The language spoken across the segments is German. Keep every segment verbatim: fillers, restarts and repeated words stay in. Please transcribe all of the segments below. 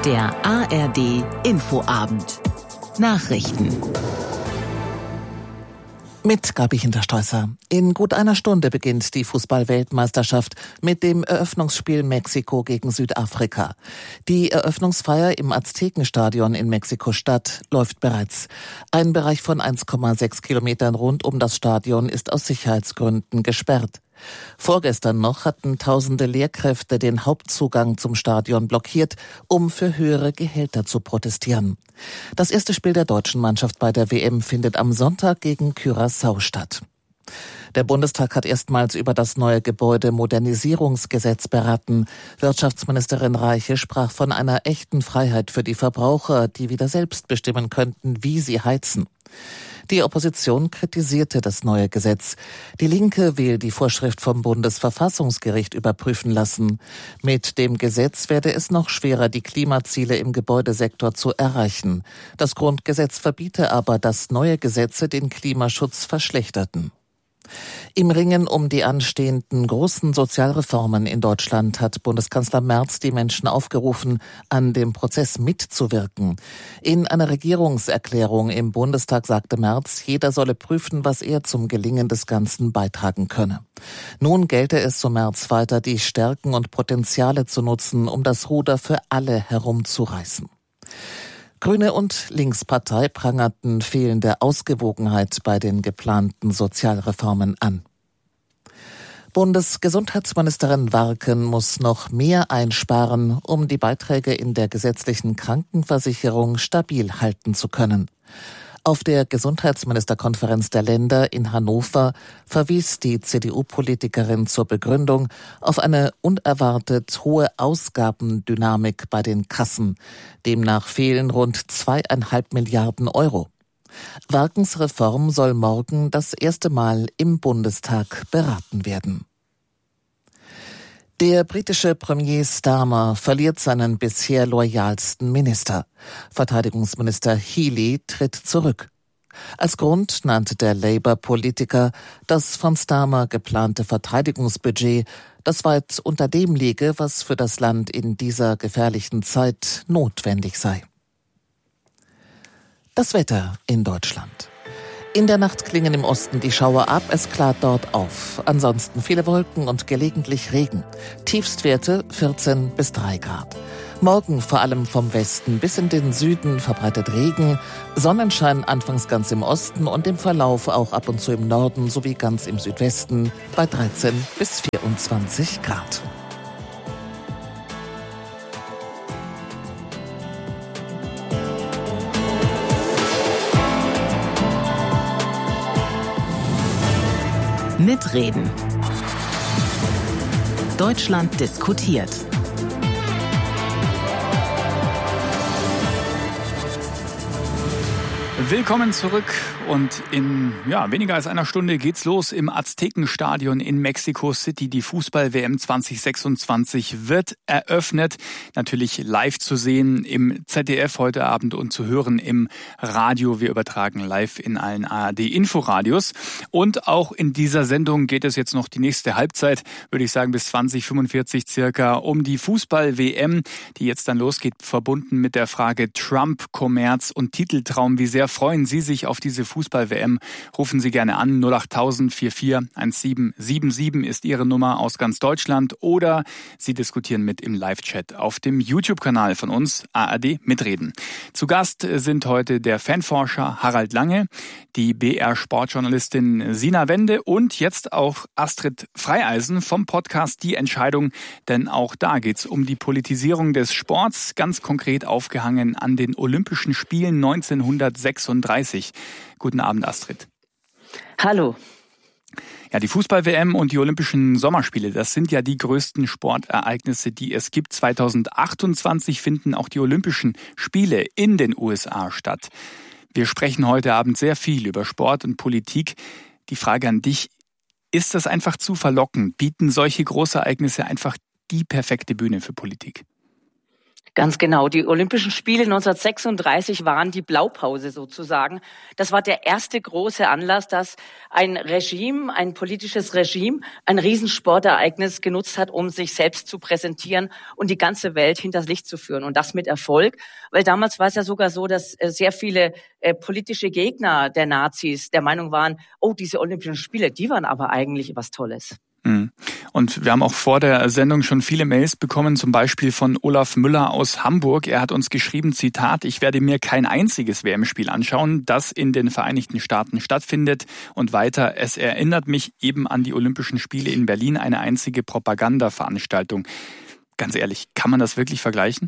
Der A R D Infoabend. Nachrichten. Mit Gabi Hintersteußer. In gut einer Stunde beginnt die Fußball-Weltmeisterschaft mit dem Eröffnungsspiel Mexiko gegen Südafrika. Die Eröffnungsfeier im Aztekenstadion in Mexiko-Stadt läuft bereits. Ein Bereich von eins Komma sechs Kilometern rund um das Stadion ist aus Sicherheitsgründen gesperrt. Vorgestern noch hatten tausende Lehrkräfte den Hauptzugang zum Stadion blockiert, um für höhere Gehälter zu protestieren. Das erste Spiel der deutschen Mannschaft bei der W M findet am Sonntag gegen Curaçao statt. Der Bundestag hat erstmals über das neue Gebäudemodernisierungsgesetz beraten. Wirtschaftsministerin Reiche sprach von einer echten Freiheit für die Verbraucher, die wieder selbst bestimmen könnten, wie sie heizen. Die Opposition kritisierte das neue Gesetz. Die Linke will die Vorschrift vom Bundesverfassungsgericht überprüfen lassen. Mit dem Gesetz werde es noch schwerer, die Klimaziele im Gebäudesektor zu erreichen. Das Grundgesetz verbiete aber, dass neue Gesetze den Klimaschutz verschlechterten. Im Ringen um die anstehenden großen Sozialreformen in Deutschland hat Bundeskanzler Merz die Menschen aufgerufen, an dem Prozess mitzuwirken. In einer Regierungserklärung im Bundestag sagte Merz, jeder solle prüfen, was er zum Gelingen des Ganzen beitragen könne. Nun gelte es, so Merz weiter, die Stärken und Potenziale zu nutzen, um das Ruder für alle herumzureißen. Grüne und Linkspartei prangerten fehlende Ausgewogenheit bei den geplanten Sozialreformen an. Bundesgesundheitsministerin Warken muss noch mehr einsparen, um die Beiträge in der gesetzlichen Krankenversicherung stabil halten zu können. Auf der Gesundheitsministerkonferenz der Länder in Hannover verwies die C D U-Politikerin zur Begründung auf eine unerwartet hohe Ausgabendynamik bei den Kassen. Demnach fehlen rund zweieinhalb Milliarden Euro. Warkens Reform soll morgen das erste Mal im Bundestag beraten werden. Der britische Premier Starmer verliert seinen bisher loyalsten Minister. Verteidigungsminister Healey tritt zurück. Als Grund nannte der Labour-Politiker das von Starmer geplante Verteidigungsbudget, das weit unter dem liege, was für das Land in dieser gefährlichen Zeit notwendig sei. Das Wetter in Deutschland. In der Nacht klingen im Osten die Schauer ab, es klart dort auf. Ansonsten viele Wolken und gelegentlich Regen. Tiefstwerte vierzehn bis drei Grad. Morgen vor allem vom Westen bis in den Süden verbreitet Regen. Sonnenschein anfangs ganz im Osten und im Verlauf auch ab und zu im Norden sowie ganz im Südwesten bei dreizehn bis vierundzwanzig Grad. Mitreden. Deutschland diskutiert. Willkommen zurück und in ja, weniger als einer Stunde geht's los im Aztekenstadion in Mexico City. Die Fußball-W M zwanzig sechsundzwanzig wird eröffnet. Natürlich live zu sehen im Z D F heute Abend und zu hören im Radio. Wir übertragen live in allen A R D-Inforadios. Und auch in dieser Sendung geht es jetzt noch die nächste Halbzeit, würde ich sagen bis zwanzig fünfundvierzig circa, um die Fußball-W M, die jetzt dann losgeht, verbunden mit der Frage Trump, Kommerz und Titeltraum. Wie sehr freuen Sie sich auf diese Fußball-W M? Rufen Sie gerne an. null acht null null vier vier eins sieben sieben sieben ist Ihre Nummer aus ganz Deutschland. Oder Sie diskutieren mit im Live-Chat auf dem YouTube-Kanal von uns, A R D Mitreden. Zu Gast sind heute der Fanforscher Harald Lange, die B R-Sportjournalistin Sina Wende und jetzt auch Astrid Freieisen vom Podcast Die Entscheidung. Denn auch da geht's um die Politisierung des Sports, ganz konkret aufgehangen an den Olympischen Spielen neunzehnhundertsechsunddreißig. Guten Abend, Astrid. Hallo. Ja, die Fußball-W M und die Olympischen Sommerspiele, das sind ja die größten Sportereignisse, die es gibt. zweitausendachtundzwanzig finden auch die Olympischen Spiele in den U S A statt. Wir sprechen heute Abend sehr viel über Sport und Politik. Die Frage an dich, ist das einfach zu verlockend? Bieten solche Großereignisse einfach die perfekte Bühne für Politik? Ganz genau. Die Olympischen Spiele neunzehnhundertsechsunddreißig waren die Blaupause sozusagen. Das war der erste große Anlass, dass ein Regime, ein politisches Regime, ein Riesensportereignis genutzt hat, um sich selbst zu präsentieren und die ganze Welt hinters Licht zu führen. Und das mit Erfolg. Weil damals war es ja sogar so, dass sehr viele äh, politische Gegner der Nazis der Meinung waren, oh, diese Olympischen Spiele, die waren aber eigentlich was Tolles. Und wir haben auch vor der Sendung schon viele Mails bekommen, zum Beispiel von Olaf Müller aus Hamburg. Er hat uns geschrieben, Zitat, ich werde mir kein einziges W M-Spiel anschauen, das in den Vereinigten Staaten stattfindet. Und weiter, es erinnert mich eben an die Olympischen Spiele in Berlin, eine einzige Propagandaveranstaltung. Ganz ehrlich, kann man das wirklich vergleichen?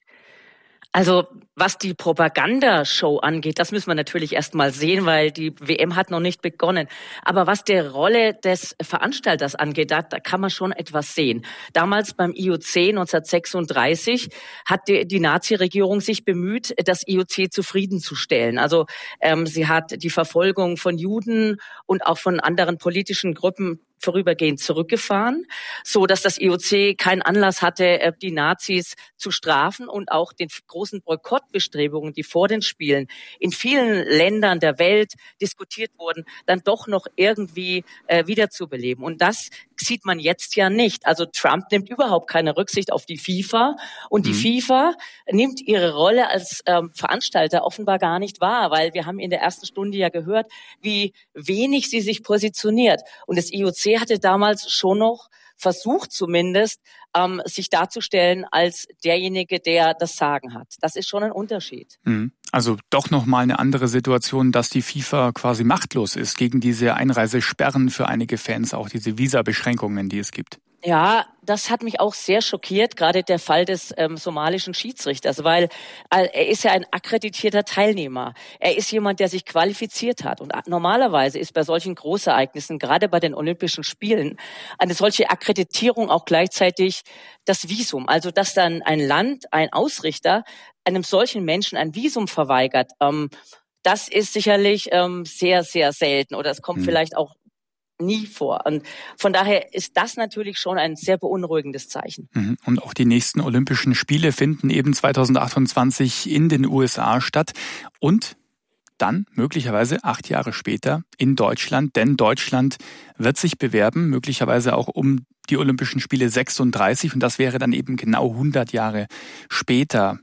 Also was die Propagandashow angeht, das müssen wir natürlich erst mal sehen, weil die W M hat noch nicht begonnen. Aber was die Rolle des Veranstalters angeht, da, da kann man schon etwas sehen. Damals beim I O C neunzehnhundertsechsunddreißig hat die, die Nazi-Regierung sich bemüht, das I O C zufriedenzustellen. Also ähm, sie hat die Verfolgung von Juden und auch von anderen politischen Gruppen vorübergehend zurückgefahren, so dass das I O C keinen Anlass hatte, die Nazis zu strafen und auch den großen Boykottbestrebungen, die vor den Spielen in vielen Ländern der Welt diskutiert wurden, dann doch noch irgendwie äh, wiederzubeleben. Und das sieht man jetzt ja nicht. Also Trump nimmt überhaupt keine Rücksicht auf die FIFA und die mhm. FIFA nimmt ihre Rolle als ähm, Veranstalter offenbar gar nicht wahr, weil wir haben in der ersten Stunde ja gehört, wie wenig sie sich positioniert. Und das I O C hatte damals schon noch versucht zumindest, ähm, sich darzustellen als derjenige, der das Sagen hat. Das ist schon ein Unterschied. Also doch nochmal eine andere Situation, dass die FIFA quasi machtlos ist gegen diese Einreisesperren für einige Fans, auch diese Visabeschränkungen, die es gibt. Ja, das hat mich auch sehr schockiert, gerade der Fall des ähm, somalischen Schiedsrichters, weil äh, er ist ja ein akkreditierter Teilnehmer. Er ist jemand, der sich qualifiziert hat. Und normalerweise ist bei solchen Großereignissen, gerade bei den Olympischen Spielen, eine solche Akkreditierung auch gleichzeitig das Visum. Also dass dann ein Land, ein Ausrichter, einem solchen Menschen ein Visum verweigert, ähm, das ist sicherlich ähm, sehr, sehr selten. Oder es kommt hm. vielleicht auch nie vor. Und von daher ist das natürlich schon ein sehr beunruhigendes Zeichen. Und auch die nächsten Olympischen Spiele finden eben zweitausendachtundzwanzig in den U S A statt und dann möglicherweise acht Jahre später in Deutschland, denn Deutschland wird sich bewerben, möglicherweise auch um die Olympischen Spiele sechsunddreißig und das wäre dann eben genau hundert Jahre später.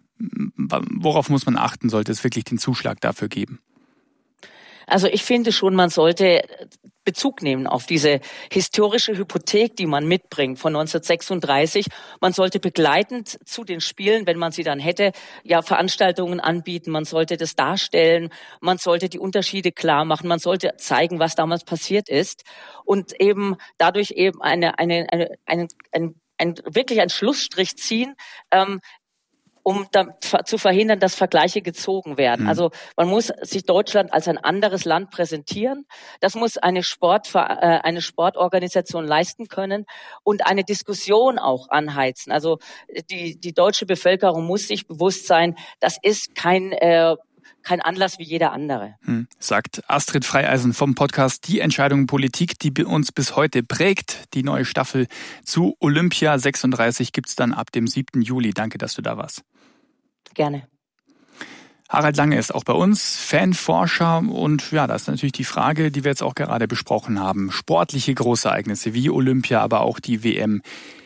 Worauf muss man achten, sollte es wirklich den Zuschlag dafür geben? Also ich finde schon, man sollte Bezug nehmen auf diese historische Hypothek, die man mitbringt von neunzehnhundertsechsunddreißig. Man sollte begleitend zu den Spielen, wenn man sie dann hätte, ja Veranstaltungen anbieten. Man sollte das darstellen. Man sollte die Unterschiede klar machen. Man sollte zeigen, was damals passiert ist und eben dadurch eben eine eine eine einen ein, ein, wirklich einen Schlussstrich ziehen. Ähm, um da, zu verhindern, dass Vergleiche gezogen werden. Mhm. Also man muss sich Deutschland als ein anderes Land präsentieren. Das muss eine Sport, äh, eine Sportorganisation leisten können und eine Diskussion auch anheizen. Also die, die deutsche Bevölkerung muss sich bewusst sein, das ist kein äh, kein Anlass wie jeder andere. Hm, sagt Astrid Freieisen vom Podcast Die Entscheidung Politik, die uns bis heute prägt. Die neue Staffel zu Olympia sechsunddreißig gibt's dann ab dem siebten Juli. Danke, dass du da warst. Gerne. Harald Lange ist auch bei uns, Fanforscher und ja, das ist natürlich die Frage, die wir jetzt auch gerade besprochen haben. Sportliche Großereignisse wie Olympia, aber auch die W M.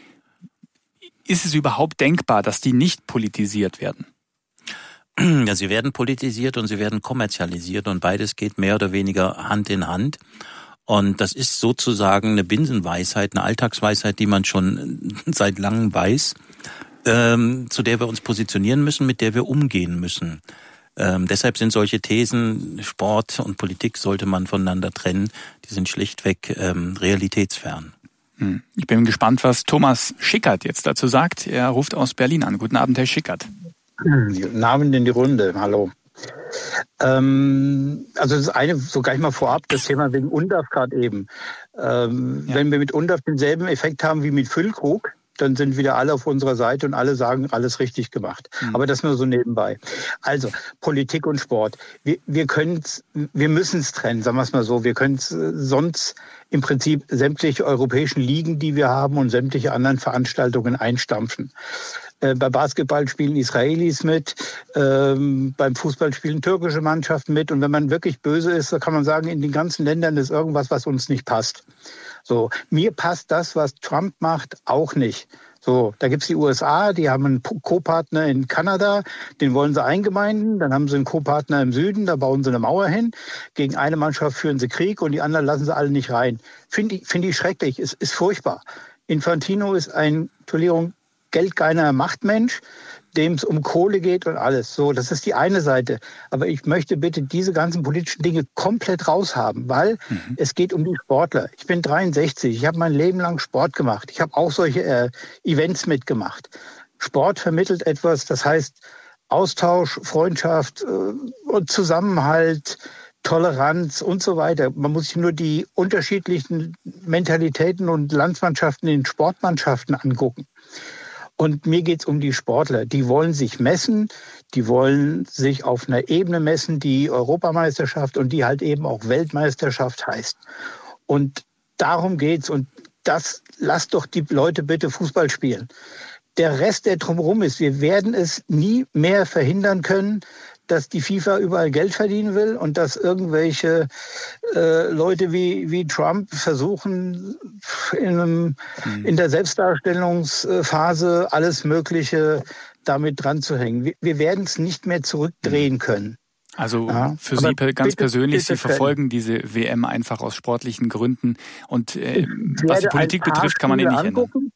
Ist es überhaupt denkbar, dass die nicht politisiert werden? Ja, sie werden politisiert und sie werden kommerzialisiert und beides geht mehr oder weniger Hand in Hand. Und das ist sozusagen eine Binsenweisheit, eine Alltagsweisheit, die man schon seit langem weiß, ähm, zu der wir uns positionieren müssen, mit der wir umgehen müssen. Ähm, deshalb sind solche Thesen, Sport und Politik sollte man voneinander trennen, die sind schlichtweg ähm, realitätsfern. Ich bin gespannt, was Thomas Schickert jetzt dazu sagt. Er ruft aus Berlin an. Guten Abend, Herr Schickert. Guten Abend in die Runde. Hallo. Ähm, also das eine, so gleich mal vorab, das Thema wegen U N D A F gerade eben. Ähm, ja. Wenn wir mit U N D A F denselben Effekt haben wie mit Füllkrug, dann sind wieder alle auf unserer Seite und alle sagen, alles richtig gemacht. Mhm. Aber das nur so nebenbei. Also Politik und Sport. Wir, wir können wir müssen es trennen, sagen wir es mal so. Wir können es sonst im Prinzip sämtliche europäischen Ligen, die wir haben und sämtliche anderen Veranstaltungen einstampfen. Äh, bei Basketball spielen Israelis mit, ähm, beim Fußball spielen türkische Mannschaften mit. Und wenn man wirklich böse ist, dann kann man sagen, in den ganzen Ländern ist irgendwas, was uns nicht passt. So, mir passt das, was Trump macht, auch nicht. So, da gibt's die U S A, die haben einen Co-Partner in Kanada, den wollen sie eingemeinden. Dann haben sie einen Co-Partner im Süden, da bauen sie eine Mauer hin. Gegen eine Mannschaft führen sie Krieg und die anderen lassen sie alle nicht rein. Finde ich, finde ich schrecklich, ist, ist furchtbar. Infantino ist ein, Entschuldigung, geldgeiler Machtmensch, dem es um Kohle geht und alles. So, das ist die eine Seite. Aber ich möchte bitte diese ganzen politischen Dinge komplett raushaben, weil mhm. es geht um die Sportler. Ich bin dreiundsechzig, ich habe mein Leben lang Sport gemacht. Ich habe auch solche äh, Events mitgemacht. Sport vermittelt etwas, das heißt Austausch, Freundschaft äh, und Zusammenhalt, Toleranz und so weiter. Man muss sich nur die unterschiedlichen Mentalitäten und Landsmannschaften in Sportmannschaften angucken. Und mir geht's um die Sportler. Die wollen sich messen, die wollen sich auf einer Ebene messen, die Europameisterschaft und die halt eben auch Weltmeisterschaft heißt. Und darum geht's. Und das, lasst doch die Leute bitte Fußball spielen. Der Rest, der drumherum ist, wir werden es nie mehr verhindern können, dass die FIFA überall Geld verdienen will und dass irgendwelche äh, Leute wie, wie Trump versuchen, in, einem, mhm. in der Selbstdarstellungsphase alles Mögliche damit dran zu hängen. Wir, wir werden es nicht mehr zurückdrehen können. Also ja, für Sie ganz bitte, persönlich, bitte Sie verfolgen diese W M einfach aus sportlichen Gründen und äh, was die Politik betrifft, kann man ihn nicht angucken. ändern.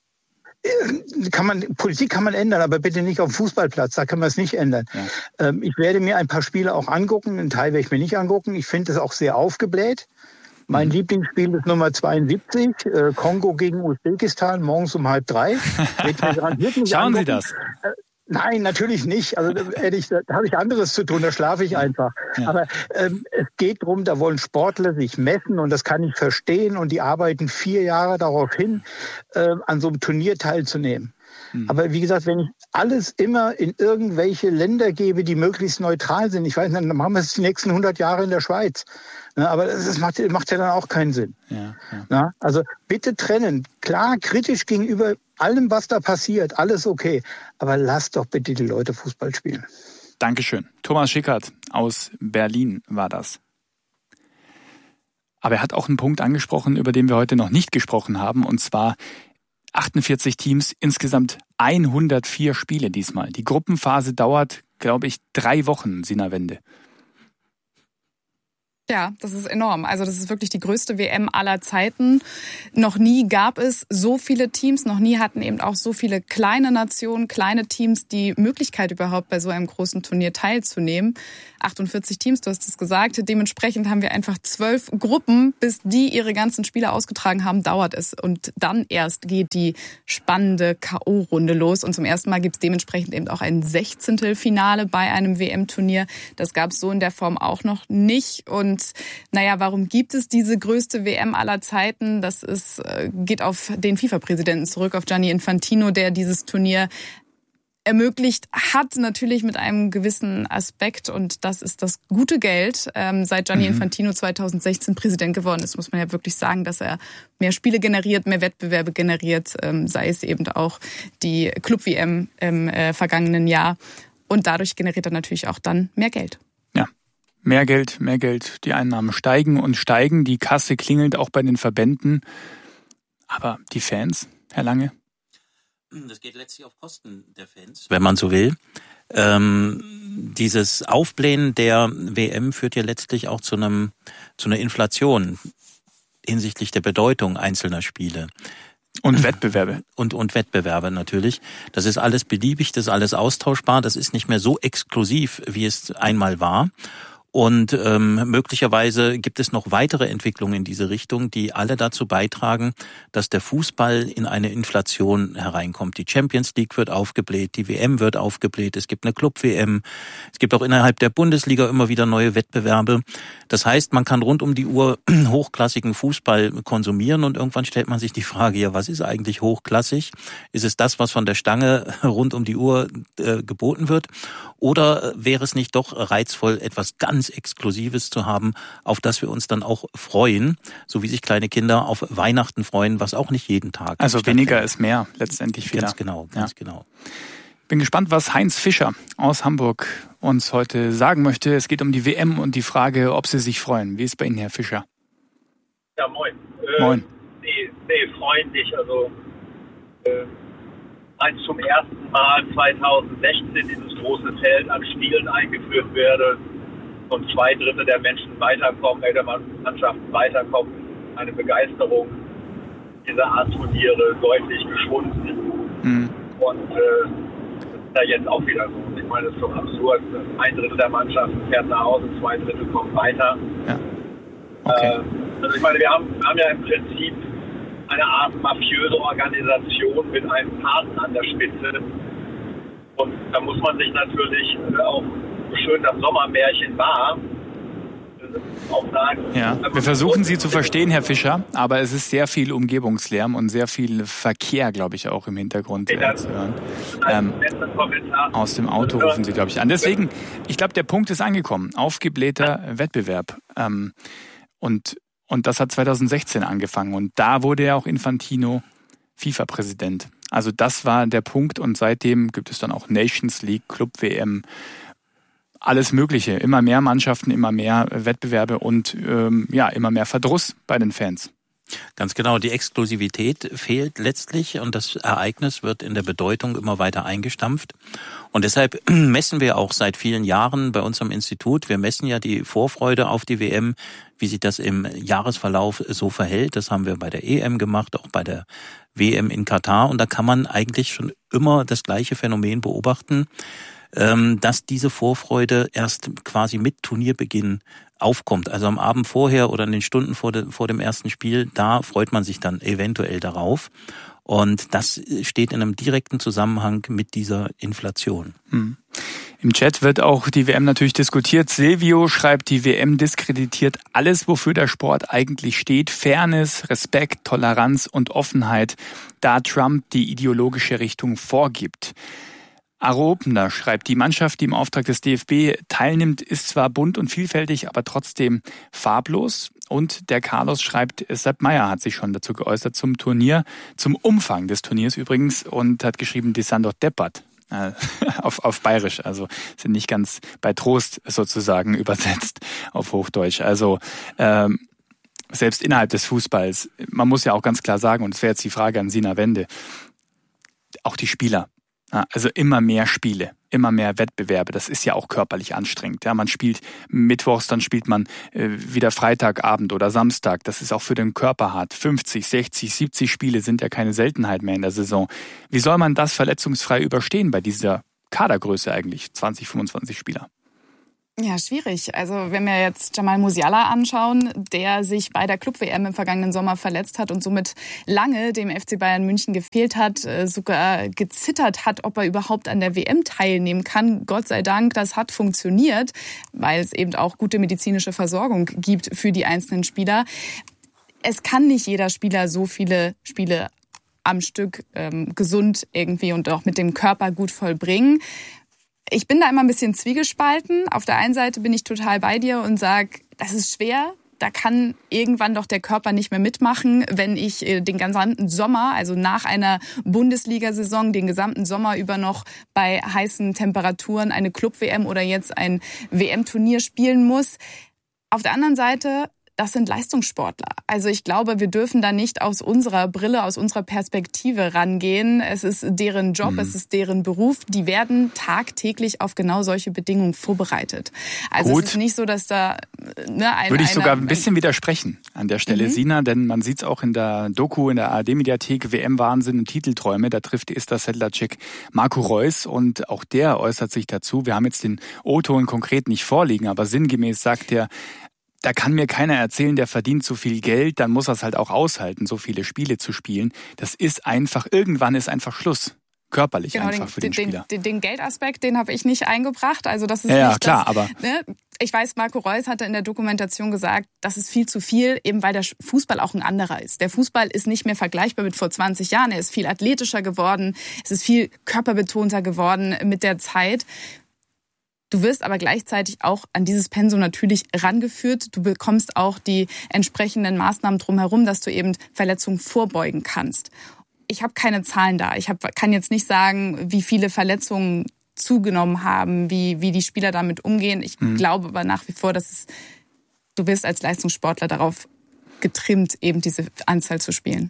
Kann man, Politik kann man ändern, aber bitte nicht auf dem Fußballplatz, da kann man es nicht ändern. Ja. Ähm, ich werde mir ein paar Spiele auch angucken, einen Teil werde ich mir nicht angucken. Ich finde es auch sehr aufgebläht. Mein mhm. Lieblingsspiel ist Nummer zweiundsiebzig, äh, Kongo gegen Usbekistan, morgens um halb drei. Schauen angucken. Sie das? Äh, Nein, natürlich nicht. Also ehrlich, da habe ich anderes zu tun, da schlafe ich einfach. Ja. Aber ähm, es geht darum, da wollen Sportler sich messen und das kann ich verstehen und die arbeiten vier Jahre darauf hin, äh, an so einem Turnier teilzunehmen. Mhm. Aber wie gesagt, wenn ich alles immer in irgendwelche Länder gebe, die möglichst neutral sind, ich weiß nicht, dann machen wir es die nächsten hundert Jahre in der Schweiz. Na, aber das macht, macht ja dann auch keinen Sinn. Ja, ja. Na, also bitte trennen. Klar, kritisch gegenüber allem, was da passiert, alles okay. Aber lasst doch bitte die Leute Fußball spielen. Dankeschön. Thomas Schickert aus Berlin war das. Aber er hat auch einen Punkt angesprochen, über den wir heute noch nicht gesprochen haben, und zwar achtundvierzig Teams, insgesamt hundertvier Spiele diesmal. Die Gruppenphase dauert, glaube ich, drei Wochen, Sina Wende. Ja, das ist enorm. Also das ist wirklich die größte W M aller Zeiten. Noch nie gab es so viele Teams, noch nie hatten eben auch so viele kleine Nationen, kleine Teams die Möglichkeit überhaupt bei so einem großen Turnier teilzunehmen. achtundvierzig Teams, du hast es gesagt. Dementsprechend haben wir einfach zwölf Gruppen. Bis die ihre ganzen Spiele ausgetragen haben, dauert es. Und dann erst geht die spannende K O-Runde los. Und zum ersten Mal gibt es dementsprechend eben auch ein Sechzehntelfinale bei einem W M-Turnier. Das gab es so in der Form auch noch nicht. Und Und naja, warum gibt es diese größte W M aller Zeiten? Das ist, geht auf den FIFA-Präsidenten zurück, auf Gianni Infantino, der dieses Turnier ermöglicht hat, natürlich mit einem gewissen Aspekt. Und das ist das gute Geld. Ähm, seit Gianni mhm. Infantino zweitausendsechzehn Präsident geworden ist, muss man ja wirklich sagen, dass er mehr Spiele generiert, mehr Wettbewerbe generiert, ähm, sei es eben auch die Club-W M im äh, vergangenen Jahr. Und dadurch generiert er natürlich auch dann mehr Geld. Mehr Geld, mehr Geld, die Einnahmen steigen und steigen, die Kasse klingelt auch bei den Verbänden. Aber die Fans, Herr Lange? Das geht letztlich auf Kosten der Fans, wenn man so will. Ähm, dieses Aufblähen der W M führt ja letztlich auch zu einem zu einer Inflation hinsichtlich der Bedeutung einzelner Spiele. Und Wettbewerbe. Und, und Wettbewerbe natürlich. Das ist alles beliebig, das ist alles austauschbar, das ist nicht mehr so exklusiv, wie es einmal war. Und ähm, möglicherweise gibt es noch weitere Entwicklungen in diese Richtung, die alle dazu beitragen, dass der Fußball in eine Inflation hereinkommt. Die Champions League wird aufgebläht, die W M wird aufgebläht, es gibt eine Club-W M, es gibt auch innerhalb der Bundesliga immer wieder neue Wettbewerbe. Das heißt, man kann rund um die Uhr hochklassigen Fußball konsumieren und irgendwann stellt man sich die Frage, ja, was ist eigentlich hochklassig? Ist es das, was von der Stange rund um die Uhr äh, geboten wird? Oder wäre es nicht doch reizvoll, etwas ganz ganz Exklusives zu haben, auf das wir uns dann auch freuen, so wie sich kleine Kinder auf Weihnachten freuen, was auch nicht jeden Tag Also weniger ist mehr, letztendlich wieder. Ganz genau, ganz ja. genau. Bin gespannt, was Heinz Fischer aus Hamburg uns heute sagen möchte. Es geht um die W M und die Frage, ob Sie sich freuen. Wie ist bei Ihnen, Herr Fischer? Ja, moin. Äh, moin. Nee, nee, freundlich. Also, äh, als zum ersten Mal zweitausendsechzehn dieses große Feld an Spielen eingeführt werde und zwei Drittel der Menschen weiterkommen, der Mannschaften weiterkommen, eine Begeisterung dieser Art Turniere deutlich geschwunden. Mhm. Und äh, das ist ja jetzt auch wieder so. Ich meine, das ist doch absurd. Ein Drittel der Mannschaften fährt nach Hause, zwei Drittel kommen weiter. Ja. Okay. Äh, also ich meine, wir haben, haben ja im Prinzip eine Art mafiöse Organisation mit einem Paten an der Spitze. Und da muss man sich natürlich auch, so schön das Sommermärchen war, auch sagen. Ja, wir versuchen Sie zu verstehen, Herr Fischer, aber es ist sehr viel Umgebungslärm und sehr viel Verkehr, glaube ich, auch im Hintergrund äh, zu hören. Ähm, aus dem Auto rufen Sie, glaube ich, an. Deswegen, ich glaube, der Punkt ist angekommen. Aufgeblähter Wettbewerb. Ähm, und Und das hat zweitausendsechzehn angefangen und da wurde ja auch Infantino FIFA-Präsident. Also das war der Punkt und seitdem gibt es dann auch Nations League, Club-W M, alles Mögliche. Immer mehr Mannschaften, immer mehr Wettbewerbe und ähm, ja immer mehr Verdruss bei den Fans. Ganz genau, die Exklusivität fehlt letztlich und das Ereignis wird in der Bedeutung immer weiter eingestampft. Und deshalb messen wir auch seit vielen Jahren bei uns am Institut, wir messen ja die Vorfreude auf die W M, wie sich das im Jahresverlauf so verhält. Das haben wir bei der E M gemacht, auch bei der W M in Katar. Und da kann man eigentlich schon immer das gleiche Phänomen beobachten, dass diese Vorfreude erst quasi mit Turnierbeginn aufkommt. Also am Abend vorher oder in den Stunden vor, de, vor dem ersten Spiel, da freut man sich dann eventuell darauf. Und das steht in einem direkten Zusammenhang mit dieser Inflation. Hm. Im Chat wird auch die W M natürlich diskutiert. Silvio schreibt, die W M diskreditiert alles, wofür der Sport eigentlich steht. Fairness, Respekt, Toleranz und Offenheit, da Trump die ideologische Richtung vorgibt. Aropner schreibt, die Mannschaft, die im Auftrag des D F B teilnimmt, ist zwar bunt und vielfältig, aber trotzdem farblos. Und der Carlos schreibt, Sepp Maier hat sich schon dazu geäußert zum Turnier, zum Umfang des Turniers übrigens und hat geschrieben, die sind doch deppert. Äh, auf, auf Bayerisch, also sind nicht ganz bei Trost sozusagen übersetzt auf Hochdeutsch. Also ähm, selbst innerhalb des Fußballs, man muss ja auch ganz klar sagen, und das wäre jetzt die Frage an Sina Wende, auch die Spieler. Also immer mehr Spiele, immer mehr Wettbewerbe. Das ist ja auch körperlich anstrengend. Ja, man spielt mittwochs, dann spielt man äh, wieder Freitagabend oder Samstag. Das ist auch für den Körper hart. fünfzig, sechzig, siebzig Spiele sind ja keine Seltenheit mehr in der Saison. Wie soll man das verletzungsfrei überstehen bei dieser Kadergröße eigentlich? zwanzig, fünfundzwanzig Spieler. Ja, schwierig. Also wenn wir jetzt Jamal Musiala anschauen, der sich bei der Club-W M im vergangenen Sommer verletzt hat und somit lange dem F C Bayern München gefehlt hat, sogar gezittert hat, ob er überhaupt an der W M teilnehmen kann. Gott sei Dank, das hat funktioniert, weil es eben auch gute medizinische Versorgung gibt für die einzelnen Spieler. Es kann nicht jeder Spieler so viele Spiele am Stück ähm, gesund irgendwie und auch mit dem Körper gut vollbringen. Ich bin da immer ein bisschen zwiegespalten. Auf der einen Seite bin ich total bei dir und sage, das ist schwer. Da kann irgendwann doch der Körper nicht mehr mitmachen, wenn ich den gesamten Sommer, also nach einer Bundesliga-Saison, den gesamten Sommer über noch bei heißen Temperaturen eine Club-W M oder jetzt ein W M-Turnier spielen muss. Auf der anderen Seite, das sind Leistungssportler. Also ich glaube, wir dürfen da nicht aus unserer Brille, aus unserer Perspektive rangehen. Es ist deren Job, mhm. es ist deren Beruf. Die werden tagtäglich auf genau solche Bedingungen vorbereitet. Also Gut. Es ist nicht so, dass da ne, ein, Würde ich einer, sogar ein bisschen widersprechen an der Stelle, mhm. Sina, denn man sieht es auch in der Doku, in der A R D-Mediathek, W M-Wahnsinn und Titelträume. Da trifft Esther Sedlacek Marco Reus und auch der äußert sich dazu. Wir haben jetzt den O-Ton konkret nicht vorliegen, aber sinngemäß sagt er, da kann mir keiner erzählen, der verdient so viel Geld, dann muss er es halt auch aushalten, so viele Spiele zu spielen. Das ist einfach, irgendwann ist einfach Schluss. Körperlich genau, einfach den, für den, den Spieler. Den, den Geldaspekt, den habe ich nicht eingebracht. Also das ist ja, nicht klar, das, aber ne? Ich weiß, Marco Reus hatte in der Dokumentation gesagt, das ist viel zu viel, eben weil der Fußball auch ein anderer ist. Der Fußball ist nicht mehr vergleichbar mit vor zwanzig Jahren. Er ist viel athletischer geworden, es ist viel körperbetonter geworden mit der Zeit. Du wirst aber gleichzeitig auch an dieses Pensum natürlich rangeführt. Du bekommst auch die entsprechenden Maßnahmen drumherum, dass du eben Verletzungen vorbeugen kannst. Ich habe keine Zahlen da. Ich hab, kann jetzt nicht sagen, wie viele Verletzungen zugenommen haben, wie, wie die Spieler damit umgehen. Ich mhm. glaube aber nach wie vor, dass es, du wirst als Leistungssportler darauf getrimmt, eben diese Anzahl zu spielen.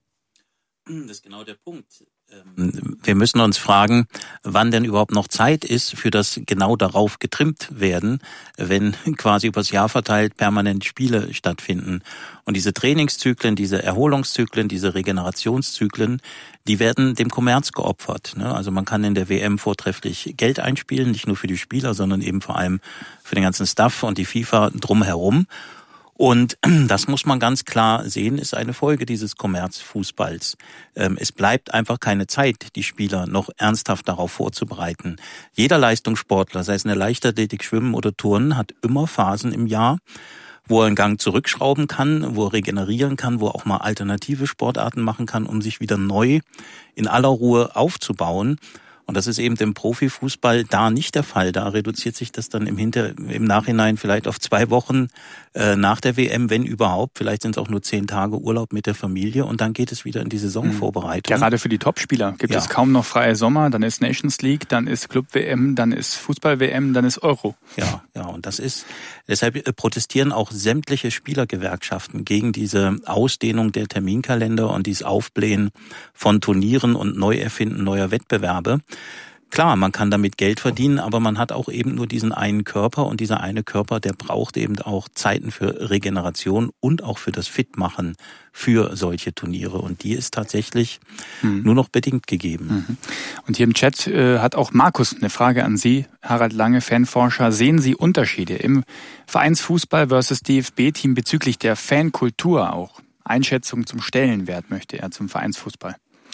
Das ist genau der Punkt. Wir müssen uns fragen, wann denn überhaupt noch Zeit ist für das genau darauf getrimmt werden, wenn quasi übers Jahr verteilt permanent Spiele stattfinden. Und diese Trainingszyklen, diese Erholungszyklen, diese Regenerationszyklen, die werden dem Kommerz geopfert. Also man kann in der W M vortrefflich Geld einspielen, nicht nur für die Spieler, sondern eben vor allem für den ganzen Staff und die FIFA drumherum. Und das muss man ganz klar sehen, ist eine Folge dieses Kommerzfußballs. Es bleibt einfach keine Zeit, die Spieler noch ernsthaft darauf vorzubereiten. Jeder Leistungssportler, sei es in der Leichtathletik, Schwimmen oder Turnen, hat immer Phasen im Jahr, wo er einen Gang zurückschrauben kann, wo er regenerieren kann, wo er auch mal alternative Sportarten machen kann, um sich wieder neu in aller Ruhe aufzubauen. Und das ist eben im Profifußball da nicht der Fall. Da reduziert sich das dann im Hinter, im Nachhinein vielleicht auf zwei Wochen äh, nach der W M, wenn überhaupt. Vielleicht sind es auch nur zehn Tage Urlaub mit der Familie und dann geht es wieder in die Saisonvorbereitung. Gerade für die Topspieler gibt ja. es kaum noch freie Sommer. Dann ist Nations League, dann ist Club-W M, dann ist Fußball-W M, dann ist Euro. Ja, ja, und das ist, deshalb protestieren auch sämtliche Spielergewerkschaften gegen diese Ausdehnung der Terminkalender und dieses Aufblähen von Turnieren und Neuerfinden neuer Wettbewerbe. Klar, man kann damit Geld verdienen, aber man hat auch eben nur diesen einen Körper und dieser eine Körper, der braucht eben auch Zeiten für Regeneration und auch für das Fitmachen für solche Turniere und die ist tatsächlich mhm. nur noch bedingt gegeben. Mhm. Und hier im Chat äh, hat auch Markus eine Frage an Sie, Harald Lange, Fanforscher. Sehen Sie Unterschiede im Vereinsfußball versus D F B-Team bezüglich der Fankultur auch? Einschätzung zum Stellenwert möchte er zum Vereinsfußball.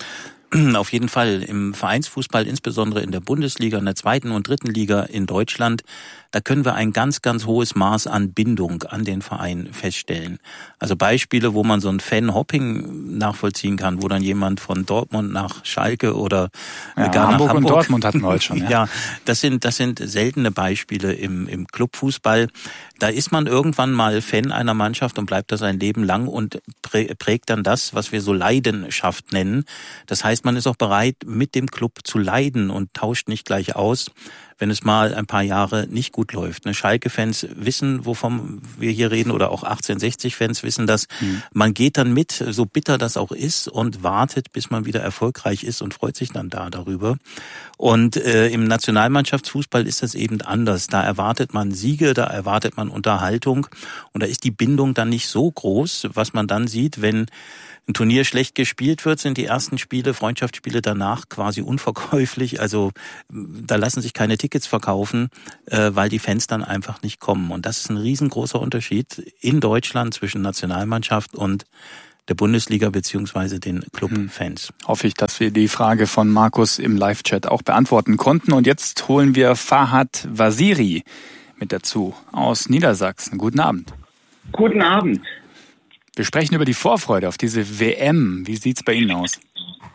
Auf jeden Fall im Vereinsfußball, insbesondere in der Bundesliga, in der zweiten und dritten Liga in Deutschland, da können wir ein ganz, ganz hohes Maß an Bindung an den Verein feststellen. Also Beispiele, wo man so ein Fan-Hopping nachvollziehen kann, wo dann jemand von Dortmund nach Schalke oder ja, gar Hamburg nach Hamburg. Und Dortmund hatten wir heute schon. Ja, ja das sind das sind seltene Beispiele im im Clubfußball. Da ist man irgendwann mal Fan einer Mannschaft und bleibt da sein Leben lang und prägt dann das, was wir so Leidenschaft nennen. Das heißt, man ist auch bereit, mit dem Club zu leiden und tauscht nicht gleich aus, wenn es mal ein paar Jahre nicht gut läuft. Ne, Schalke-Fans wissen, wovon wir hier reden, oder auch achtzehnhundertsechzig-Fans wissen das. Mhm. Man geht dann mit, so bitter das auch ist, und wartet, bis man wieder erfolgreich ist und freut sich dann da darüber. Und äh, im Nationalmannschaftsfußball ist das eben anders. Da erwartet man Siege, da erwartet man Unterhaltung und da ist die Bindung dann nicht so groß, was man dann sieht, wenn ein Turnier schlecht gespielt wird, sind die ersten Spiele, Freundschaftsspiele danach quasi unverkäuflich. Also da lassen sich keine Tickets verkaufen, äh, weil die Fans dann einfach nicht kommen. Und das ist ein riesengroßer Unterschied in Deutschland zwischen Nationalmannschaft und der Bundesliga beziehungsweise den Clubfans. Hm. Hoffe ich, dass wir die Frage von Markus im Live-Chat auch beantworten konnten. Und jetzt holen wir Fahad Vasiri mit dazu aus Niedersachsen. Guten Abend. Guten Abend. Wir sprechen über die Vorfreude auf diese W M. Wie sieht's bei Ihnen aus?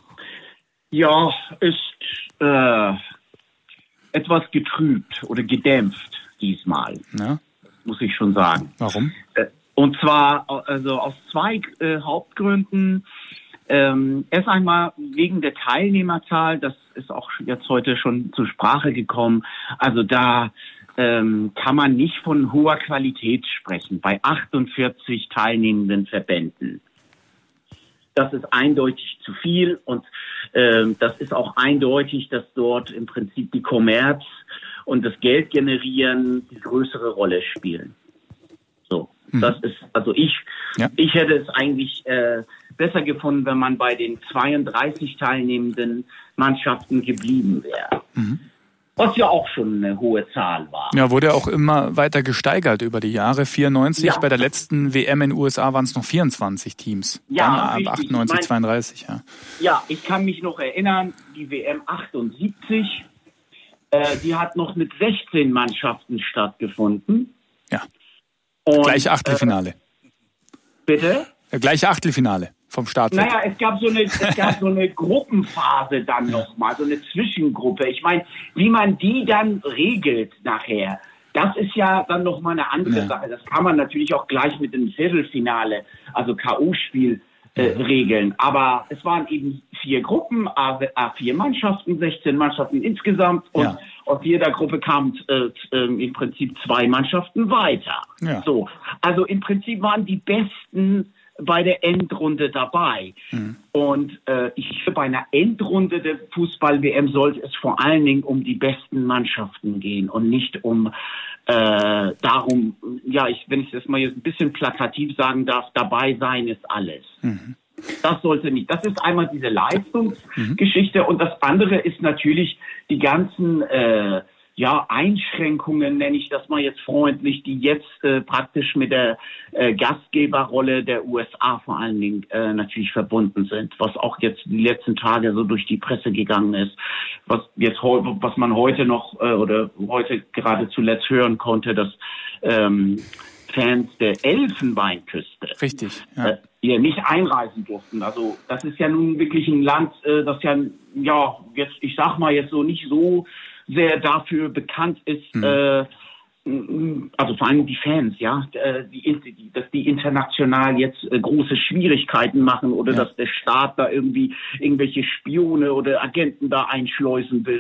Ja, ist äh, etwas getrübt oder gedämpft diesmal, ja. muss ich schon sagen. Warum? Äh, und zwar also aus zwei äh, Hauptgründen. Ähm, erst einmal wegen der Teilnehmerzahl, das ist auch jetzt heute schon zur Sprache gekommen. Also da ähm, kann man nicht von hoher Qualität sprechen bei achtundvierzig teilnehmenden Verbänden. Das ist eindeutig zu viel und ähm, das ist auch eindeutig, dass dort im Prinzip die Kommerz und das Geld generieren die größere Rolle spielen. So, mhm. das ist, also ich, ja. ich hätte es eigentlich äh, besser gefunden, wenn man bei den zweiunddreißig teilnehmenden Mannschaften geblieben wäre. Mhm. Was ja auch schon eine hohe Zahl war. Ja, wurde auch immer weiter gesteigert über die Jahre. vierundneunzig, ja. Bei der letzten W M in den U S A waren es noch vierundzwanzig Teams. Ja, dann ab richtig. achtundneunzig, mein, zweiunddreißig, ja. Ja, ich kann mich noch erinnern, die W M achtundsiebzig, äh, die hat noch mit sechzehn Mannschaften stattgefunden. Ja. Und, gleiche Achtelfinale. Äh, bitte? Gleiche Achtelfinale. vom Start. Naja, es gab so eine, es gab so eine Gruppenphase dann nochmal, so eine Zwischengruppe. Ich meine, wie man die dann regelt nachher, das ist ja dann nochmal eine andere ja. Sache. Das kann man natürlich auch gleich mit dem Viertelfinale, also K O-Spiel, äh, regeln. Aber es waren eben vier Gruppen, A vier Mannschaften, sechzehn Mannschaften insgesamt und ja. aus jeder Gruppe kamen äh, äh, im Prinzip zwei Mannschaften weiter. Ja. So, also im Prinzip waren die Besten bei der Endrunde dabei. Mhm. Und äh, ich bei einer Endrunde der Fußball-W M sollte es vor allen Dingen um die besten Mannschaften gehen und nicht um äh, darum, ja, ich, wenn ich das mal jetzt ein bisschen plakativ sagen darf, dabei sein ist alles. Mhm. Das sollte nicht. Das ist einmal diese Leistungsgeschichte mhm. und das andere ist natürlich die ganzen äh, ja, Einschränkungen, nenne ich das mal jetzt freundlich, die jetzt äh, praktisch mit der äh, Gastgeberrolle der U S A vor allen Dingen äh, natürlich verbunden sind, was auch jetzt die letzten Tage so durch die Presse gegangen ist, was jetzt was man heute noch äh, oder heute gerade zuletzt hören konnte, dass ähm, Fans der Elfenbeinküste Richtig, ja. äh, hier nicht einreisen durften. Also das ist ja nun wirklich ein Land, äh, das ja ja jetzt ich sag mal jetzt so nicht so sehr dafür bekannt ist, mhm. äh, also vor allem die Fans, ja, die, dass die international jetzt äh, große Schwierigkeiten machen oder ja. dass der Staat da irgendwie irgendwelche Spione oder Agenten da einschleusen will.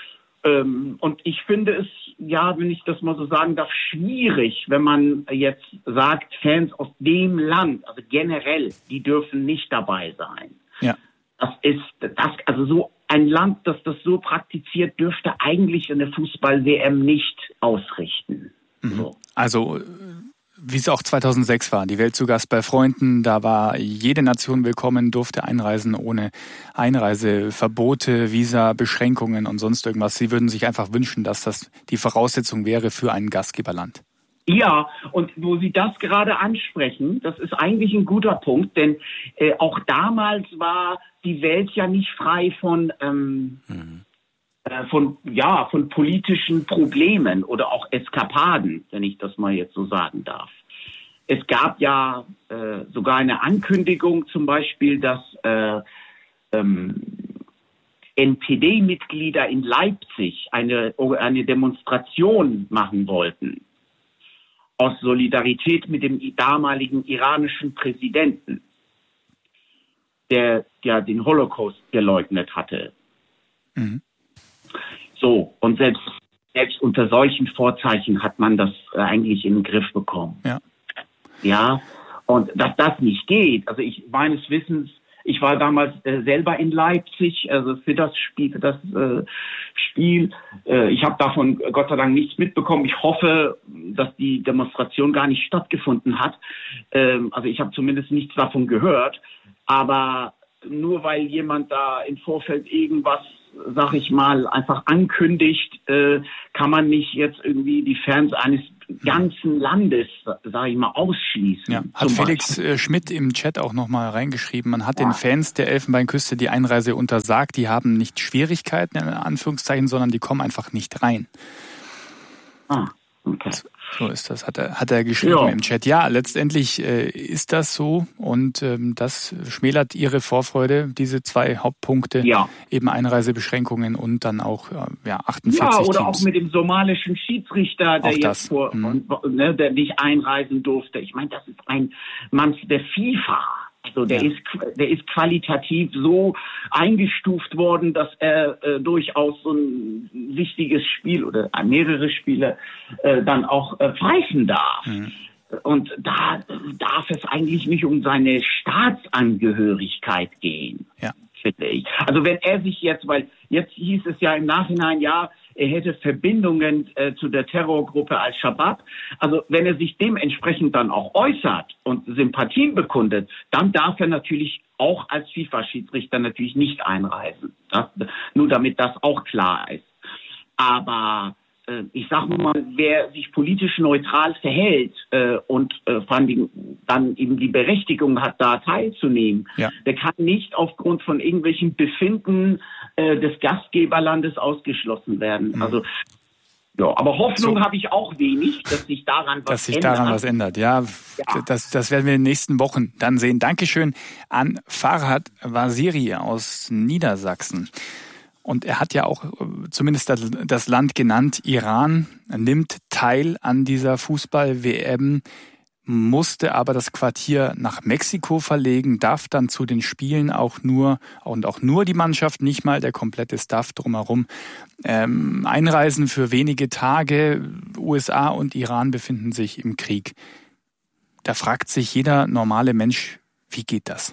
Ähm, und ich finde es, ja, wenn ich das mal so sagen darf, schwierig, wenn man jetzt sagt, Fans aus dem Land, also generell, die dürfen nicht dabei sein. Ja. Das ist, das, also so ein Land, das das so praktiziert, dürfte eigentlich eine Fußball-W M nicht ausrichten. Mhm. So. Also, wie es auch zweitausendsechs war, die Welt zu Gast bei Freunden, da war jede Nation willkommen, durfte einreisen ohne Einreiseverbote, Visa, Beschränkungen und sonst irgendwas. Sie würden sich einfach wünschen, dass das die Voraussetzung wäre für ein Gastgeberland. Ja, und wo Sie das gerade ansprechen, das ist eigentlich ein guter Punkt, denn äh, auch damals war die Welt ja nicht frei von, ähm, mhm. äh, von, ja, von politischen Problemen oder auch Eskapaden, wenn ich das mal jetzt so sagen darf. Es gab ja äh, sogar eine Ankündigung zum Beispiel, dass äh, ähm, N P D-Mitglieder in Leipzig eine, eine Demonstration machen wollten. Aus Solidarität mit dem damaligen iranischen Präsidenten, der ja den Holocaust geleugnet hatte. Mhm. So, und selbst, selbst unter solchen Vorzeichen hat man das eigentlich in den Griff bekommen. Ja. Ja, und dass das nicht geht, also ich meines Wissens, ich war damals äh, selber in Leipzig, also für das Spiel, für das äh, Spiel. Äh, ich habe davon Gott sei Dank nichts mitbekommen. Ich hoffe, dass die Demonstration gar nicht stattgefunden hat. Ähm, also ich habe zumindest nichts davon gehört. Aber nur weil jemand da im Vorfeld irgendwas, sag ich mal, einfach ankündigt, äh, kann man nicht jetzt irgendwie die Fans eines ganzen Landes, sage ich mal, ausschließen. Ja, hat Felix Beispiel. Schmidt im Chat auch nochmal reingeschrieben, man hat ja. den Fans der Elfenbeinküste die Einreise untersagt, die haben nicht Schwierigkeiten, in Anführungszeichen, sondern die kommen einfach nicht rein. Ah, okay. So ist das, hat er, hat er geschrieben ja. im Chat. Ja, letztendlich äh, ist das so und ähm, das schmälert ihre Vorfreude, diese zwei Hauptpunkte, ja. eben Einreisebeschränkungen und dann auch äh, ja, achtundvierzig Ja, oder Teams. Auch mit dem somalischen Schiedsrichter, der jetzt vor, mhm. und, ne, der nicht einreisen durfte. Ich meine, das ist ein Mann der FIFA. Also der ja. ist der ist qualitativ so eingestuft worden, dass er äh, durchaus so ein wichtiges Spiel oder mehrere Spiele äh, dann auch äh, pfeifen darf. Mhm. Und da darf es eigentlich nicht um seine Staatsangehörigkeit gehen, ja. finde ich. Also wenn er sich jetzt, weil jetzt hieß es ja im Nachhinein, ja, er hätte Verbindungen äh, zu der Terrorgruppe Al-Shabaab. Also wenn er sich dementsprechend dann auch äußert und Sympathien bekundet, dann darf er natürlich auch als FIFA-Schiedsrichter natürlich nicht einreisen. Das, nur damit das auch klar ist. Aber äh, ich sage mal, wer sich politisch neutral verhält äh, und äh, vor allem dann eben die Berechtigung hat, da teilzunehmen, ja. der kann nicht aufgrund von irgendwelchen Befinden äh, des Gastgeberlandes ausgeschlossen werden. Mhm. Also Ja, aber Hoffnung So. habe ich auch wenig, dass sich daran was Dass sich ändert. daran was ändert. Ja, Ja. Das, das werden wir in den nächsten Wochen dann sehen. Dankeschön an Farhad Waziri aus Niedersachsen. Und er hat ja auch äh, zumindest das, das Land genannt. Iran nimmt teil an dieser Fußball-W M, musste aber das Quartier nach Mexiko verlegen, darf dann zu den Spielen auch nur, und auch nur die Mannschaft, nicht mal der komplette Staff drumherum, ähm, einreisen für wenige Tage. U S A und Iran befinden sich im Krieg. Da fragt sich jeder normale Mensch, wie geht das?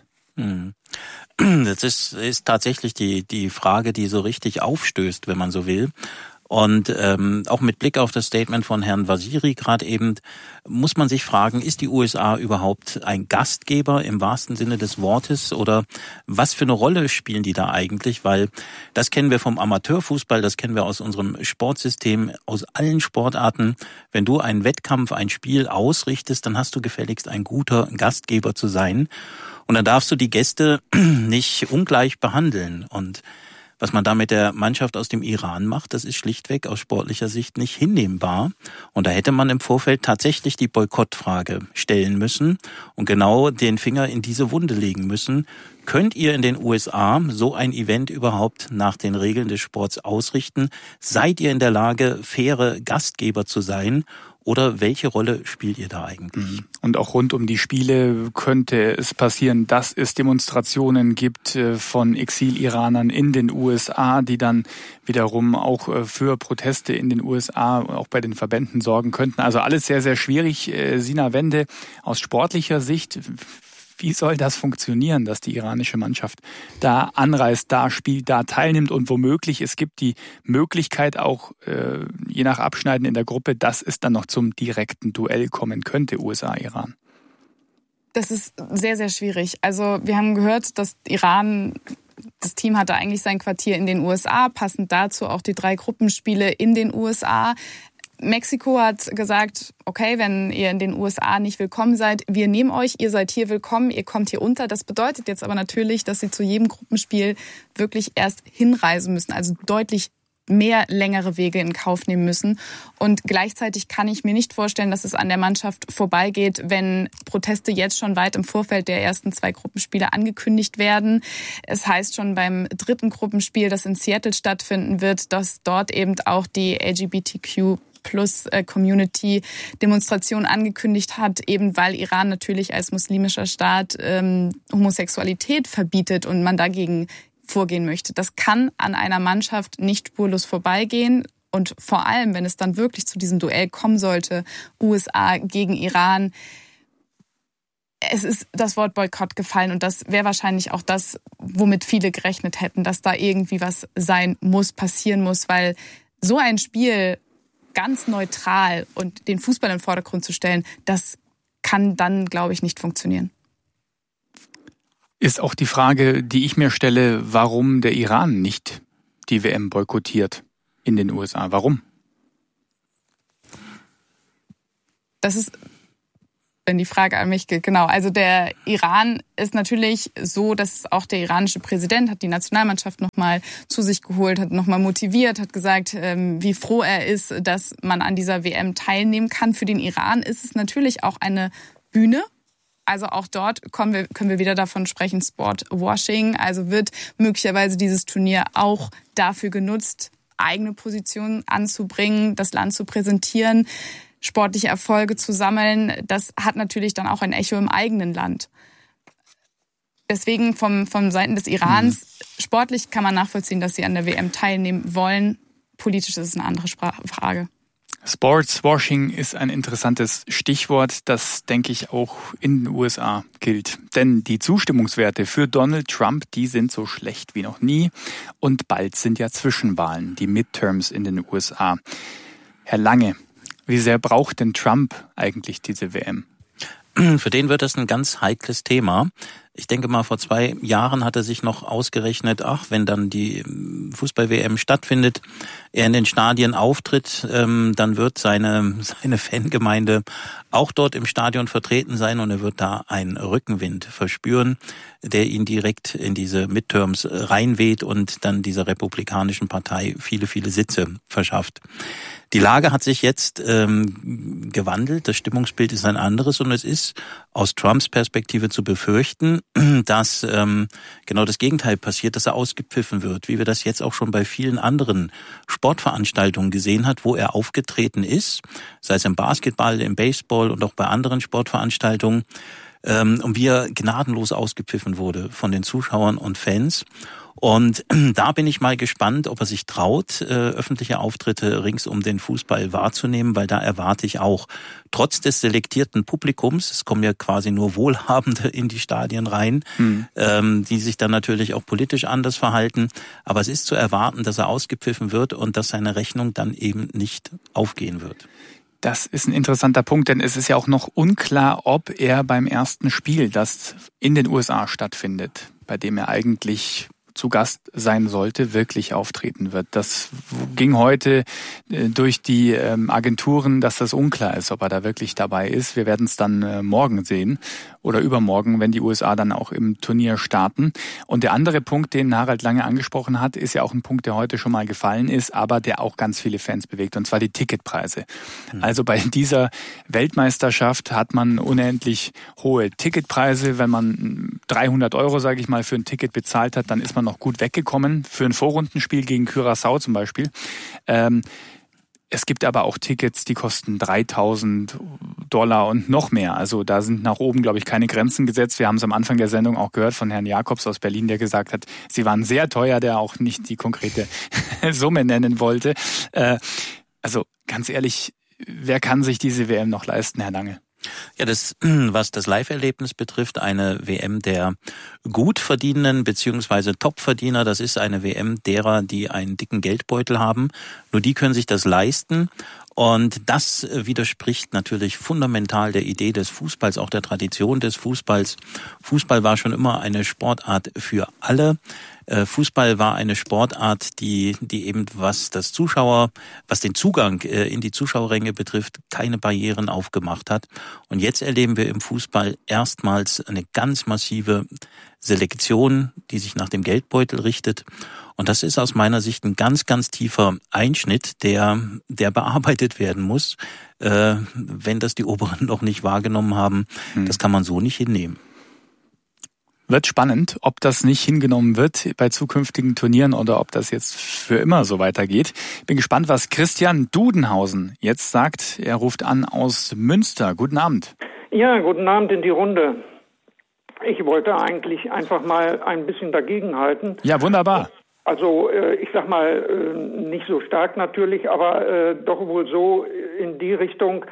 Das ist, ist tatsächlich die, die Frage, die so richtig aufstößt, wenn man so will. Und ähm, auch mit Blick auf das Statement von Herrn Waziri gerade eben, muss man sich fragen, ist die U S A überhaupt ein Gastgeber im wahrsten Sinne des Wortes oder was für eine Rolle spielen die da eigentlich? Weil das kennen wir vom Amateurfußball, das kennen wir aus unserem Sportsystem, aus allen Sportarten. Wenn du einen Wettkampf, ein Spiel ausrichtest, dann hast du gefälligst ein guter Gastgeber zu sein. Und dann darfst du die Gäste nicht ungleich behandeln. Und was man da mit der Mannschaft aus dem Iran macht, das ist schlichtweg aus sportlicher Sicht nicht hinnehmbar. Und da hätte man im Vorfeld tatsächlich die Boykottfrage stellen müssen und genau den Finger in diese Wunde legen müssen. Könnt ihr in den U S A so ein Event überhaupt nach den Regeln des Sports ausrichten? Seid ihr in der Lage, faire Gastgeber zu sein? Oder welche Rolle spielt ihr da eigentlich? Und auch rund um die Spiele könnte es passieren, dass es Demonstrationen gibt von Exil-Iranern in den U S A, die dann wiederum auch für Proteste in den U S A, auch bei den Verbänden sorgen könnten. Also alles sehr, sehr schwierig. Sina Wende, aus sportlicher Sicht, wie soll das funktionieren, dass die iranische Mannschaft da anreist, da spielt, da teilnimmt und womöglich, es gibt die Möglichkeit auch, äh, je nach Abschneiden in der Gruppe, dass es dann noch zum direkten Duell kommen könnte, U S A-Iran? Das ist sehr, sehr schwierig. Also wir haben gehört, dass Iran, das Team hatte eigentlich sein Quartier in den U S A, passend dazu auch die drei Gruppenspiele in den U S A. Mexiko hat gesagt, okay, wenn ihr in den U S A nicht willkommen seid, wir nehmen euch, ihr seid hier willkommen, ihr kommt hier unter. Das bedeutet jetzt aber natürlich, dass sie zu jedem Gruppenspiel wirklich erst hinreisen müssen, also deutlich mehr längere Wege in Kauf nehmen müssen. Und gleichzeitig kann ich mir nicht vorstellen, dass es an der Mannschaft vorbeigeht, wenn Proteste jetzt schon weit im Vorfeld der ersten zwei Gruppenspiele angekündigt werden. Es heißt schon beim dritten Gruppenspiel, das in Seattle stattfinden wird, dass dort eben auch die L G B T Q plus Community Demonstration angekündigt hat, eben weil Iran natürlich als muslimischer Staat ähm, Homosexualität verbietet und man dagegen vorgehen möchte. Das kann an einer Mannschaft nicht spurlos vorbeigehen. Und vor allem, wenn es dann wirklich zu diesem Duell kommen sollte, U S A gegen Iran, es ist das Wort Boykott gefallen und das wäre wahrscheinlich auch das, womit viele gerechnet hätten, dass da irgendwie was sein muss, passieren muss, weil so ein Spiel ganz neutral und den Fußball in den Vordergrund zu stellen, das kann dann, glaube ich, nicht funktionieren. Ist auch die Frage, die ich mir stelle, warum der Iran nicht die W M boykottiert in den U S A. Warum? Das ist, wenn die Frage an mich geht, genau. Also der Iran ist natürlich so, dass auch der iranische Präsident hat die Nationalmannschaft nochmal zu sich geholt, hat nochmal motiviert, hat gesagt, wie froh er ist, dass man an dieser W M teilnehmen kann. Für den Iran ist es natürlich auch eine Bühne. Also auch dort kommen wir, können wir wieder davon sprechen, Sportwashing. Also wird möglicherweise dieses Turnier auch dafür genutzt, eigene Positionen anzubringen, das Land zu präsentieren, sportliche Erfolge zu sammeln. Das hat natürlich dann auch ein Echo im eigenen Land. Deswegen vom, vom Seiten des Irans, mhm. sportlich kann man nachvollziehen, dass sie an der W M teilnehmen wollen. Politisch ist es eine andere Frage. Sportswashing ist ein interessantes Stichwort, das, denke ich, auch in den U S A gilt. Denn die Zustimmungswerte für Donald Trump, die sind so schlecht wie noch nie. Und bald sind ja Zwischenwahlen, die Midterms in den U S A. Herr Lange, wie sehr braucht denn Trump eigentlich diese W M? Für den wird das ein ganz heikles Thema. Ich denke mal, vor zwei Jahren hat er sich noch ausgerechnet, ach, wenn dann die Fußball-W M stattfindet, er in den Stadien auftritt, ähm, dann wird seine seine Fangemeinde auch dort im Stadion vertreten sein und er wird da einen Rückenwind verspüren, der ihn direkt in diese Midterms reinweht und dann dieser republikanischen Partei viele, viele Sitze verschafft. Die Lage hat sich jetzt ähm, gewandelt, das Stimmungsbild ist ein anderes und es ist aus Trumps Perspektive zu befürchten, dass ähm, genau das Gegenteil passiert, dass er ausgepfiffen wird, wie wir das jetzt auch schon bei vielen anderen Sportveranstaltungen gesehen hat, wo er aufgetreten ist, sei es im Basketball, im Baseball und auch bei anderen Sportveranstaltungen, ähm, und wie er gnadenlos ausgepfiffen wurde von den Zuschauern und Fans. Und da bin ich mal gespannt, ob er sich traut, äh, öffentliche Auftritte rings um den Fußball wahrzunehmen, weil da erwarte ich auch, trotz des selektierten Publikums, es kommen ja quasi nur Wohlhabende in die Stadien rein, mhm. ähm, die sich dann natürlich auch politisch anders verhalten, aber es ist zu erwarten, dass er ausgepfiffen wird und dass seine Rechnung dann eben nicht aufgehen wird. Das ist ein interessanter Punkt, denn es ist ja auch noch unklar, ob er beim ersten Spiel, das in den U S A stattfindet, bei dem er eigentlich zu Gast sein sollte, wirklich auftreten wird. Das ging heute durch die Agenturen, dass das unklar ist, ob er da wirklich dabei ist. Wir werden es dann morgen sehen oder übermorgen, wenn die U S A dann auch im Turnier starten. Und der andere Punkt, den Harald Lange angesprochen hat, ist ja auch ein Punkt, der heute schon mal gefallen ist, aber der auch ganz viele Fans bewegt, und zwar die Ticketpreise. Mhm. Also bei dieser Weltmeisterschaft hat man unendlich hohe Ticketpreise. Wenn man dreihundert Euro, sage ich mal, für ein Ticket bezahlt hat, dann ist man noch gut weggekommen, für ein Vorrundenspiel gegen Curaçao zum Beispiel. Ähm, es gibt aber auch Tickets, die kosten dreitausend Dollar und noch mehr. Also da sind nach oben, glaube ich, keine Grenzen gesetzt. Wir haben es am Anfang der Sendung auch gehört von Herrn Jakobs aus Berlin, der gesagt hat, sie waren sehr teuer, der auch nicht die konkrete Summe nennen wollte. Äh, also ganz ehrlich, wer kann sich diese W M noch leisten, Herr Lange? Ja, das, was das Live-Erlebnis betrifft, eine W M der Gutverdienenden bzw. Topverdiener, das ist eine W M derer, die einen dicken Geldbeutel haben. Nur die können sich das leisten. Und das widerspricht natürlich fundamental der Idee des Fußballs, auch der Tradition des Fußballs. Fußball war schon immer eine Sportart für alle. Fußball war eine Sportart, die, die eben, was das Zuschauer, was den Zugang in die Zuschauerränge betrifft, keine Barrieren aufgemacht hat. Und jetzt erleben wir im Fußball erstmals eine ganz massive Selektion, die sich nach dem Geldbeutel richtet. Und das ist aus meiner Sicht ein ganz, ganz tiefer Einschnitt, der, der bearbeitet werden muss, äh, wenn das die Oberen noch nicht wahrgenommen haben. Hm. Das kann man so nicht hinnehmen. Wird spannend, ob das nicht hingenommen wird bei zukünftigen Turnieren oder ob das jetzt für immer so weitergeht. Bin gespannt, was Christian Dudenhausen jetzt sagt. Er ruft an aus Münster. Guten Abend. Ja, guten Abend in die Runde. Ich wollte eigentlich einfach mal ein bisschen dagegenhalten. Ja, wunderbar. Also ich sag mal, nicht so stark natürlich, aber doch wohl so in die Richtung,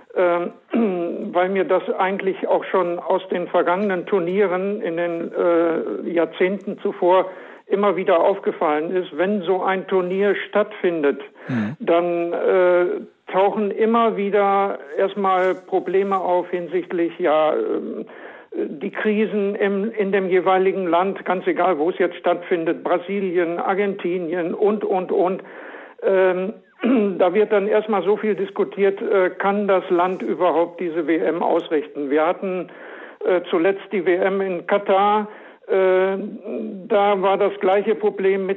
weil mir das eigentlich auch schon aus den vergangenen Turnieren in den äh, Jahrzehnten zuvor immer wieder aufgefallen ist. Wenn so ein Turnier stattfindet, mhm. dann äh, tauchen immer wieder erstmal Probleme auf hinsichtlich ja äh, die Krisen im, in dem jeweiligen Land, ganz egal, wo es jetzt stattfindet, Brasilien, Argentinien und, und, und. Ähm, Da wird dann erstmal so viel diskutiert, äh, kann das Land überhaupt diese W M ausrichten? Wir hatten äh, zuletzt die W M in Katar, äh, da war das gleiche Problem mit